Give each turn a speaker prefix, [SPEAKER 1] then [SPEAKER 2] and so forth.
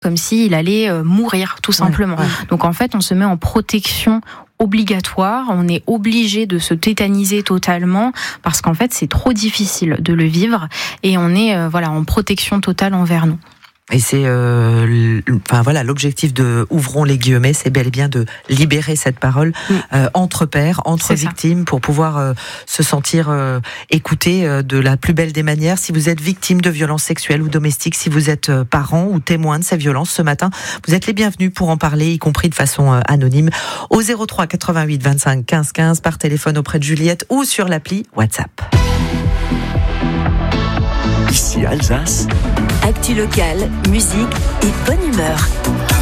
[SPEAKER 1] comme s'il allait mourir, tout simplement. Ouais. Donc en fait, on se met en protection obligatoire, on est obligé de se tétaniser totalement parce qu'en fait, c'est trop difficile de le vivre et on est en protection totale envers nous.
[SPEAKER 2] Et c'est, l'objectif de Ouvrons les guillemets, c'est bel et bien de libérer cette parole entre pairs, entre victimes, pour pouvoir se sentir écouté de la plus belle des manières. Si vous êtes victime de violences sexuelles ou domestiques, si vous êtes parent ou témoin de ces violences ce matin, vous êtes les bienvenus pour en parler, y compris de façon anonyme, au 03 88 25 15 15, par téléphone auprès de Juliette ou sur l'appli WhatsApp.
[SPEAKER 3] Ici Alsace.
[SPEAKER 4] Actu locale, musique et bonne humeur.